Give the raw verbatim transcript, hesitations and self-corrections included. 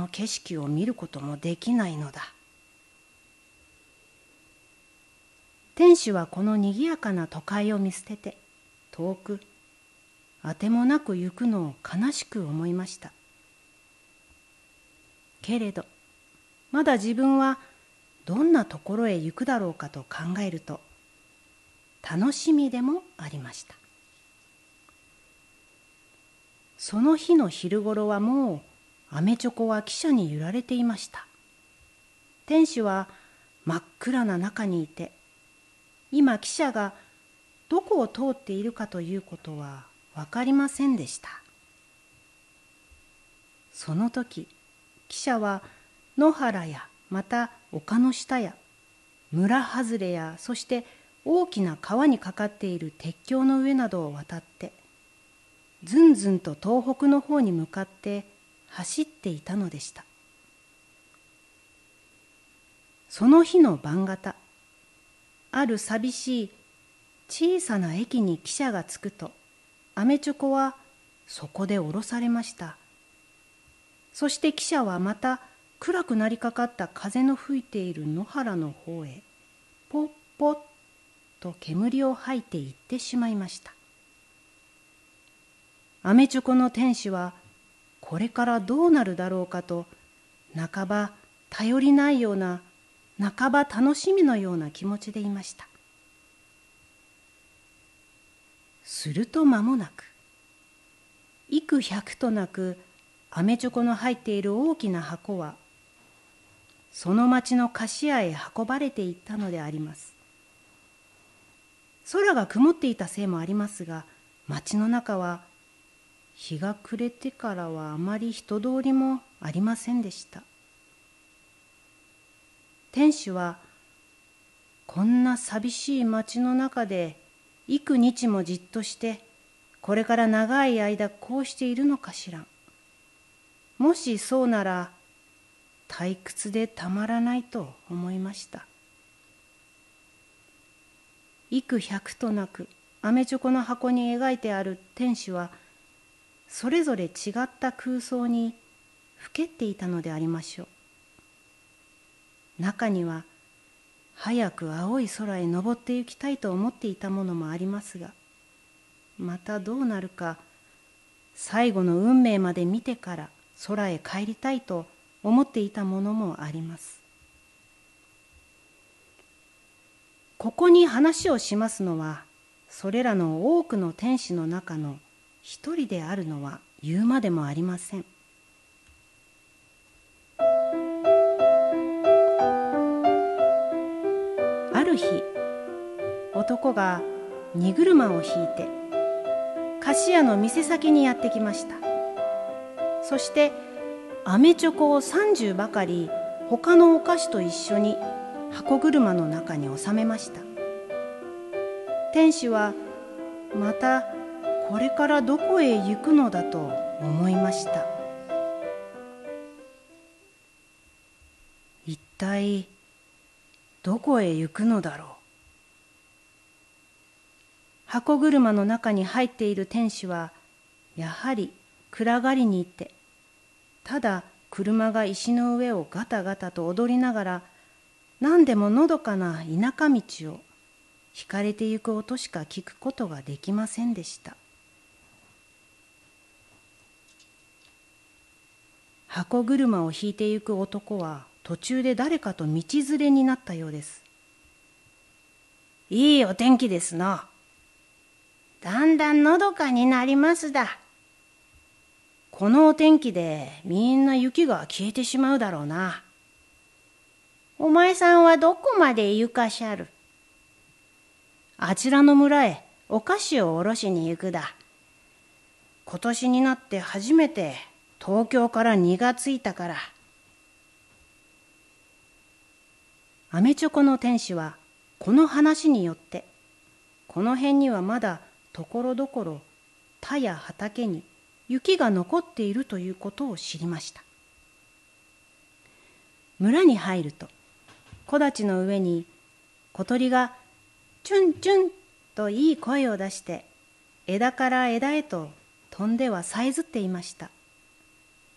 の景色を見ることもできないのだ。天使はこのにぎやかな都会を見捨てて遠くあてもなく行くのを悲しく思いました。けれどまだ自分はどんなところへ行くだろうかと考えると楽しみでもありました。その日の昼ごろはもうアメチョコは汽車に揺られていました。天使は真っ暗な中にいて、今汽車がどこを通っているかということは分かりませんでした。その時汽車は野原やまた丘の下や村外れやそして大きな川にかかっている鉄橋の上などを渡ってずんずんと東北の方に向かって走っていたのでした。その日の晩方、ある寂しい小さな駅に汽車が着くと、アメチョコはそこで降ろされました。そして汽車はまた暗くなりかかった風の吹いている野原の方へポッポッと煙を吐いていってしまいました。アメチョコの天使はこれからどうなるだろうかと、半ば頼りないような半ば楽しみのような気持ちでいました。すると間もなく幾百となくアメチョコの入っている大きな箱はその町の菓子屋へ運ばれていったのであります。空が曇っていたせいもありますが、町の中は日が暮れてからはあまり人通りもありませんでした。天使はこんな寂しい町の中で幾日もじっとしてこれから長い間こうしているのかしら。もしそうなら退屈でたまらないと思いました。幾百となくアメチョコの箱に描いてある天使はそれぞれ違った空想にふけっていたのでありましょう。中には早く青い空へ登って行きたいと思っていたものもありますが、またどうなるか最後の運命まで見てから空へ帰りたいと思っていたものもあります。ここに話をしますのは、それらの多くの天使の中の一人であるのは言うまでもありません。ある日、男が荷車を引いて菓子屋の店先にやってきました。そしてアメチョコをさんじゅうばかり他のお菓子と一緒に箱車の中に収めました。天使はまたこれからどこへ行くのだと思いました。一体どこへ行くのだろう。箱車の中に入っている天使はやはり暗がりに行って、ただ車が石の上をガタガタと踊りながら何でものどかな田舎道を引かれてゆく音しか聞くことができませんでした。箱車を引いてゆく男は途中で誰かと道連れになったようです。いいお天気ですな。だんだんのどかになりますだ。このお天気でみんな雪が消えてしまうだろうな。お前さんはどこまで行かしゃる？あちらの村へお菓子をおろしに行くだ。今年になって初めて東京から荷がついたから。アメチョコの天使はこの話によってこの辺にはまだところどころ田や畑に雪が残っているということを知りました。村に入ると木立の上に小鳥がチュンチュンといい声を出して枝から枝へと飛んではさえずっていました。